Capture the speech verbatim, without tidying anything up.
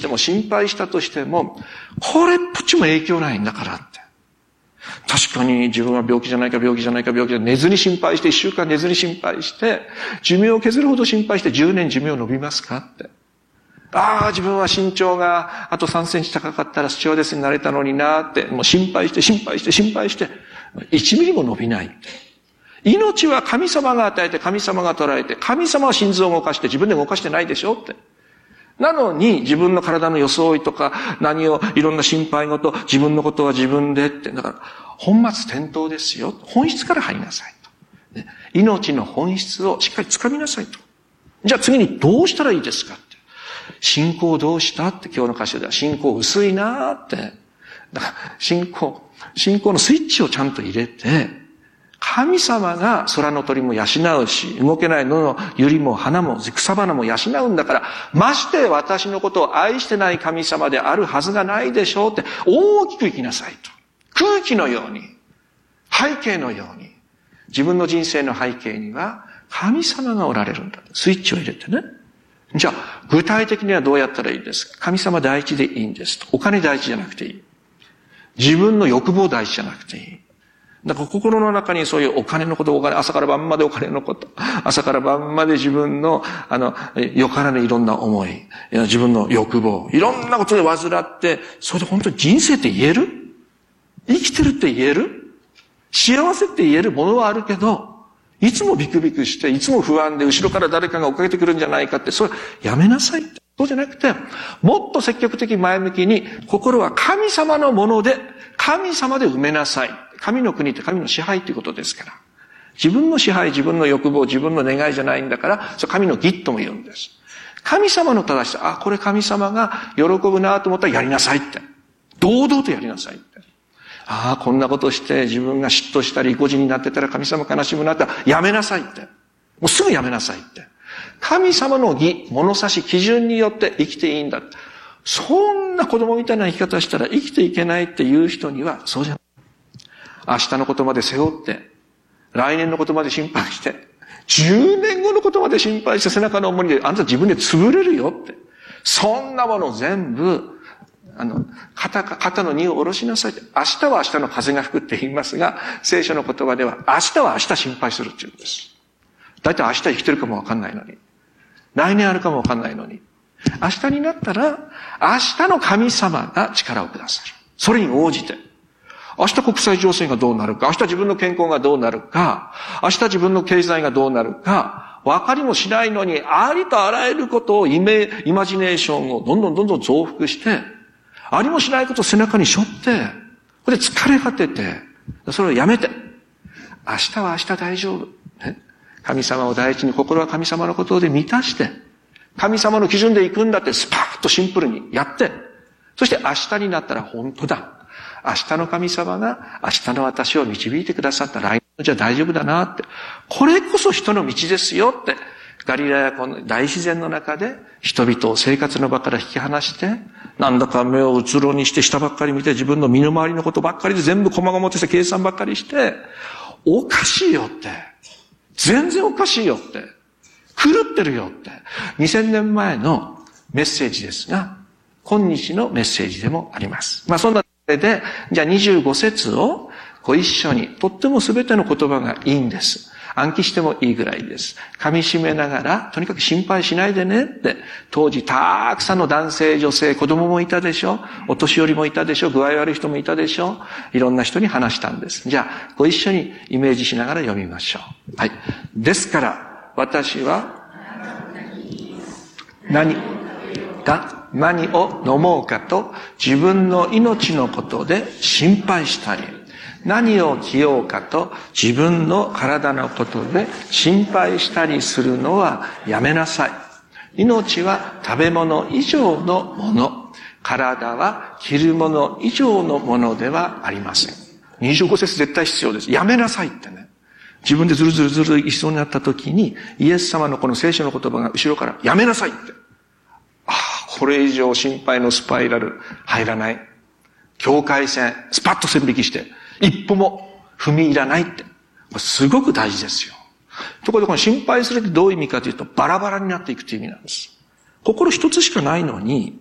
しても心配したとしても、これっぽっちも影響ないんだからって。確かに自分は病気じゃないか病気じゃないか病気じゃないか寝ずに心配して、一週間寝ずに心配して、寿命を削るほど心配してじゅうねん寿命伸びますかって。ああ、自分は身長があとさんセンチ高かったらスチュワーデスになれたのになって、もう心配して心配して心配して、いちミリも伸びないって。命は神様が与えて神様が捉えて、神様は心臓を動かして自分で動かしてないでしょって。なのに自分の体の装いとか何をいろんな心配事、自分のことは自分でって。だから本末転倒ですよ。本質から入りなさいと。ね、命の本質をしっかり掴みなさいと。じゃあ次にどうしたらいいですかって。信仰どうしたって今日の箇所では信仰薄いなーって。だから信仰、信仰のスイッチをちゃんと入れて、神様が空の鳥も養うし、動けない野の百合も花も草花も養うんだから、まして私のことを愛してない神様であるはずがないでしょうって大きく生きなさいと。空気のように、背景のように、自分の人生の背景には神様がおられるんだ。スイッチを入れてね。じゃあ、具体的にはどうやったらいいですか？神様第一でいいんですと。お金第一じゃなくていい。自分の欲望第一じゃなくていい。だから心の中にそういうお金のこと、お金、朝から晩までお金のこと、朝から晩まで自分の、あの、よからぬいろんな思い、自分の欲望、いろんなことで患って、それで本当に人生って言える？生きてるって言える？幸せって言えるものはあるけど、いつもビクビクして、いつも不安で、後ろから誰かが追っかけてくるんじゃないかって、それやめなさいって。そうじゃなくて、もっと積極的前向きに、心は神様のもので、神様で埋めなさい。神の国って神の支配ということですから。自分の支配、自分の欲望、自分の願いじゃないんだから、それ神の義とも言うんです。神様の正しさ、あ、これ神様が喜ぶなと思ったらやりなさいって。堂々とやりなさいって。ああ、こんなことして自分が嫉妬したり、意固地になってたら神様悲しむなったらやめなさいって。もうすぐやめなさいって。神様の義、物差し、基準によって生きていいんだ。そんな子供みたいな生き方したら生きていけないっていう人には、そうじゃない。明日のことまで背負って、来年のことまで心配して、じゅうねんごのことまで心配して背中の重りで、あんた自分で潰れるよって。そんなもの全部、あの、肩、肩の荷を下ろしなさいって。明日は明日の風が吹くって言いますが、聖書の言葉では、明日は明日心配するって言うんです。だいたい明日生きてるかもわかんないのに。来年あるかもわかんないのに。明日になったら、明日の神様が力をくださる。それに応じて。明日国際情勢がどうなるか、明日自分の健康がどうなるか、明日自分の経済がどうなるか、分かりもしないのに、ありとあらゆることをイメ、イマジネーションをどんどんどんどん増幅して、ありもしないことを背中に背負って、それで疲れ果てて、それをやめて、明日は明日大丈夫。ね、神様を第一に、心は神様のことで満たして、神様の基準で行くんだってスパーッとシンプルにやって、そして明日になったら本当だ。明日の神様が明日の私を導いてくださった来年じゃ大丈夫だなって。これこそ人の道ですよって。ガリラヤ湖の大自然の中で人々を生活の場から引き離して、なんだか目をうつろにして下ばっかり見て自分の身の回りのことばっかりで全部細々として計算ばっかりして、おかしいよって。全然おかしいよって。狂ってるよって。にせんねんまえのメッセージですが、今日のメッセージでもあります。まあそんなで、じゃあにじゅうご節をご一緒に、とってもすべての言葉がいいんです。暗記してもいいぐらいです。噛み締めながら、とにかく心配しないでねって、当時たくさんの男性、女性、子供もいたでしょ、お年寄りもいたでしょ、具合悪い人もいたでしょ、いろんな人に話したんです。じゃあ、ご一緒にイメージしながら読みましょう。はい。ですから、私は、何か、何を飲もうかと自分の命のことで心配したり、何を着ようかと自分の体のことで心配したりするのはやめなさい。命は食べ物以上のもの、体は着るもの以上のものではありません。にじゅうご節絶対必要です。やめなさいってね。自分でずるずるずるいしそうになった時にイエス様のこの聖書の言葉が後ろからやめなさいって。ああ、これ以上心配のスパイラル入らない。境界線、スパッと線引きして、一歩も踏み入らないって。これすごく大事ですよ。ところでこの心配するってどういう意味かというと、バラバラになっていくという意味なんです。心一つしかないのに、